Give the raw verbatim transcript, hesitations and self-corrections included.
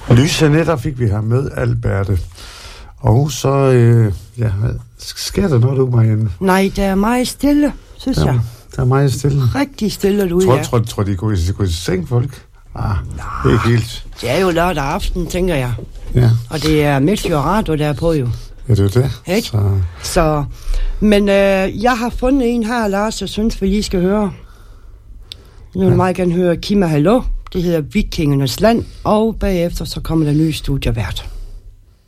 Lyse netter fik vi her med, Alberte. Og så, øh, ja, sker der noget, du, Marianne? Nej, det er meget stille, synes der, jeg. Der er meget stille. Rigtig stille derude, tror, ja. Tror, tror de går i, går i seng, folk? Ah, det er ikke helt. Det er jo lørdag aften, tænker jeg. Ja. Og det er Midtjylland Radio, der er på jo. Ja, det er det. Ikke? Så... Så, men øh, jeg har fundet en her, Lars, jeg synes, vi lige skal høre. Nu vil jeg meget gerne høre Kim og Hallo. Det hedder Vikingernes Land. Og bagefter så kommer der nye studievært.